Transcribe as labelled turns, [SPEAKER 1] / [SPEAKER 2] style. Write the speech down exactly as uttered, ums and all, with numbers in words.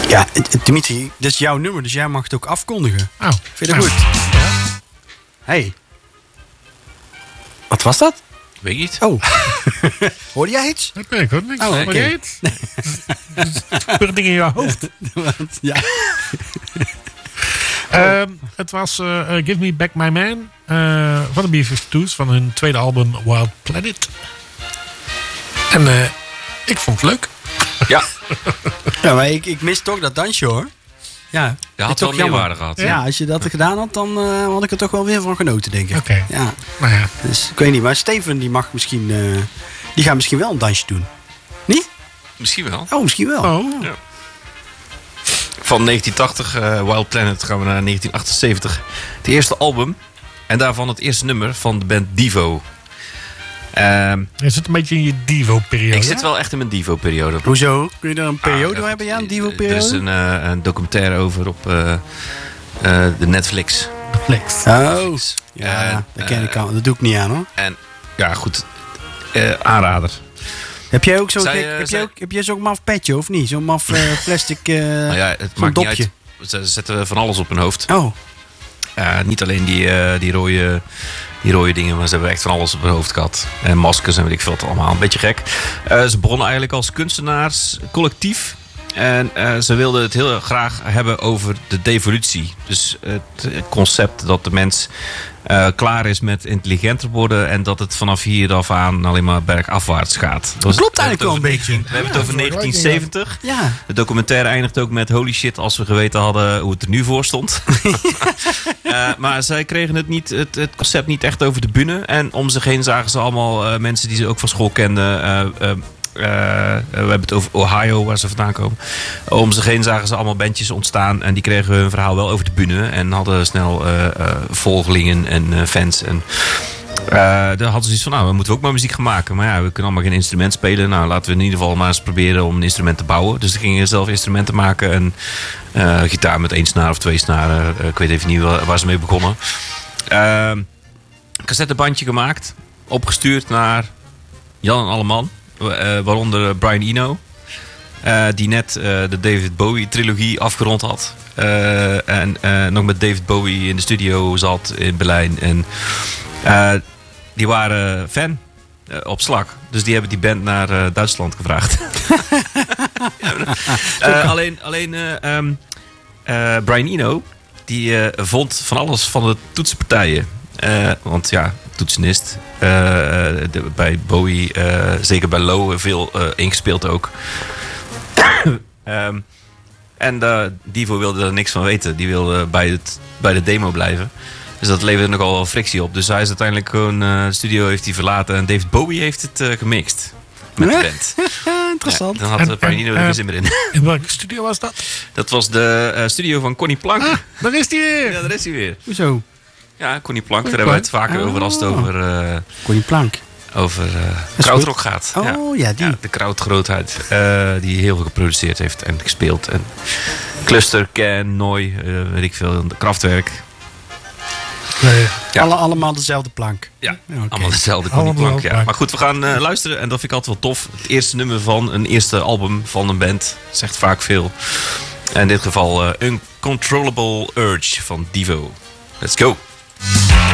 [SPEAKER 1] Ja, Dimitri, dit is jouw nummer, dus jij mag het ook afkondigen.
[SPEAKER 2] Oh.
[SPEAKER 1] Vind je dat
[SPEAKER 2] nou,
[SPEAKER 1] goed?
[SPEAKER 2] Ja.
[SPEAKER 1] Hey. Wat was dat?
[SPEAKER 3] Weet je niet?
[SPEAKER 1] Oh. Hoorde jij iets?
[SPEAKER 2] Ik weet ook niks.
[SPEAKER 1] Oh,
[SPEAKER 2] Wat
[SPEAKER 1] oké.
[SPEAKER 2] okay. Het? Er gebeuren dingen in je hoofd.
[SPEAKER 1] Ja.
[SPEAKER 2] Um, het was uh, uh, Give Me Back My Man uh, van de B vijfentwintig's van hun tweede album Wild Planet. En uh, ik vond het leuk.
[SPEAKER 3] Ja,
[SPEAKER 1] Ja, maar ik, ik mis toch dat dansje, hoor. Ja,
[SPEAKER 3] je had
[SPEAKER 1] toch
[SPEAKER 3] wel
[SPEAKER 1] jammer.
[SPEAKER 3] meerwaarde gehad.
[SPEAKER 1] Ja,
[SPEAKER 2] Ja.
[SPEAKER 1] als je dat gedaan had, dan uh, had ik er toch wel weer van genoten, denk ik.
[SPEAKER 2] Oké. Okay.
[SPEAKER 1] Ja,
[SPEAKER 2] Nou ja.
[SPEAKER 1] dus ik weet niet, maar Steven die mag misschien, uh, die gaat misschien wel een dansje doen. Niet?
[SPEAKER 3] Misschien wel.
[SPEAKER 1] Oh, misschien wel.
[SPEAKER 2] Oh.
[SPEAKER 3] Ja. Van negentien tachtig, uh, Wild Planet, gaan we naar negentien achtenzeventig. Het eerste album. En daarvan het eerste nummer van de band Devo. Um,
[SPEAKER 2] Je zit een beetje in je Devo-periode.
[SPEAKER 3] ik zit wel echt in mijn Devo-periode.
[SPEAKER 1] Hoezo? Kun je er een periode
[SPEAKER 3] Ah, ja,
[SPEAKER 1] hebben? Ja, een
[SPEAKER 3] Er
[SPEAKER 1] Devo-periode?
[SPEAKER 3] is een, uh, een documentaire over op uh, uh, de Netflix.
[SPEAKER 2] Flex.
[SPEAKER 1] Oh, ja,
[SPEAKER 3] En,
[SPEAKER 1] dat ken ik
[SPEAKER 3] uh,
[SPEAKER 1] al. Dat doe ik niet aan, hoor.
[SPEAKER 3] En ja, goed. Uh, aanrader.
[SPEAKER 1] Heb jij ook zo'n
[SPEAKER 3] Zij,
[SPEAKER 1] gek-
[SPEAKER 3] uh,
[SPEAKER 1] heb
[SPEAKER 3] zij-
[SPEAKER 1] jij ook, heb jij zo'n maf petje, of niet? Zo'n maf uh, plastic uh,
[SPEAKER 3] Nou ja, het
[SPEAKER 1] zo'n
[SPEAKER 3] maakt
[SPEAKER 1] dopje.
[SPEAKER 3] niet uit. Ze zetten van alles op hun hoofd.
[SPEAKER 1] Oh,
[SPEAKER 3] Uh, niet alleen die, uh, die, rode, die rode dingen, maar ze hebben echt van alles op hun hoofd gehad. En maskers en weet ik veel wat allemaal. Een beetje gek. Uh, ze begonnen eigenlijk als kunstenaarscollectief. En uh, ze wilden het heel graag hebben over de devolutie. Dus het concept dat de mens uh, klaar is met intelligenter worden. En dat het vanaf hier af aan alleen maar bergafwaarts gaat.
[SPEAKER 1] dat klopt
[SPEAKER 3] we hebben
[SPEAKER 1] eigenlijk
[SPEAKER 3] het
[SPEAKER 1] wel een
[SPEAKER 3] over
[SPEAKER 1] beetje.
[SPEAKER 3] negentien We hebben het over negentien zeventig.
[SPEAKER 1] Ja.
[SPEAKER 3] De documentaire eindigt ook met holy shit als we geweten hadden hoe het er nu voor stond. uh, maar zij kregen het, niet, het, het concept niet echt over de bühne. En om zich heen zagen ze allemaal uh, mensen die ze ook van school kenden. Uh, uh, Uh, we hebben het over Ohio, waar ze vandaan komen. Om zich heen zagen ze allemaal bandjes ontstaan. En die kregen hun verhaal wel over de bühne. En hadden snel uh, uh, volgelingen en uh, fans. En uh, daar hadden ze zoiets van, nou, we moeten ook maar muziek gaan maken. Maar ja, we kunnen allemaal geen instrument spelen. Nou, laten we in ieder geval maar eens proberen om een instrument te bouwen. Dus ze gingen zelf instrumenten maken. En uh, gitaar met één snaar of twee snaren. Uh, ik weet even niet waar, waar ze mee begonnen. Uh, cassettebandje gemaakt. Opgestuurd naar Jan en Alleman. Uh, waaronder Brian Eno. Uh, die net uh, de David Bowie trilogie afgerond had. Uh, en uh, nog met David Bowie in de studio zat in Berlijn. En uh, die waren fan uh, op slag. Dus die hebben die band naar uh, Duitsland gevraagd. uh, alleen alleen uh, um, uh, Brian Eno die uh, vond van alles van de toetsenpartijen. Uh, want ja, toetsenist. Uh, de, bij Bowie, uh, zeker bij Low, veel uh, ingespeeld ook. um, en uh, Devo wilde er niks van weten. Die wilde bij, het, bij de demo blijven. Dus dat leverde nogal wel frictie op. Dus hij is uiteindelijk gewoon uh, de studio heeft hij verlaten. En David Bowie heeft het uh, gemixt. Met de band.
[SPEAKER 1] Interessant.
[SPEAKER 3] Ja, dan had
[SPEAKER 2] En-
[SPEAKER 3] uh, Brian Eno er
[SPEAKER 2] en,
[SPEAKER 3] geen zin meer in.
[SPEAKER 2] In welke studio was dat?
[SPEAKER 3] Dat was de uh, studio van Connie Plank.
[SPEAKER 2] Ah, daar is hij weer.
[SPEAKER 3] Ja, daar is hij weer.
[SPEAKER 1] Hoezo?
[SPEAKER 3] Ja, Connie Plank. Daar
[SPEAKER 2] Connie
[SPEAKER 3] hebben we het vaker
[SPEAKER 1] Plank.
[SPEAKER 3] over als het
[SPEAKER 1] Oh.
[SPEAKER 3] over... Uh,
[SPEAKER 1] Connie Plank.
[SPEAKER 3] over uh,
[SPEAKER 1] is
[SPEAKER 3] krautrock gaat.
[SPEAKER 1] Oh, ja, die.
[SPEAKER 3] Ja, de krautgrootheid. Uh, die heel veel geproduceerd heeft en gespeeld. En Cluster, Can, Nooi, uh, weet ik veel. Kraftwerk.
[SPEAKER 2] Nee.
[SPEAKER 3] Ja.
[SPEAKER 1] Alle, allemaal dezelfde plank.
[SPEAKER 3] Ja,
[SPEAKER 1] Ja, oké.
[SPEAKER 3] allemaal dezelfde Connie
[SPEAKER 2] Allemaal
[SPEAKER 3] Plank. Ja.
[SPEAKER 2] plank.
[SPEAKER 3] Maar goed, we gaan uh, luisteren. En dat vind ik altijd wel tof. Het eerste nummer van een eerste album van een band. Zegt vaak veel. En in dit geval uh, Uncontrollable Urge van Devo. Let's go.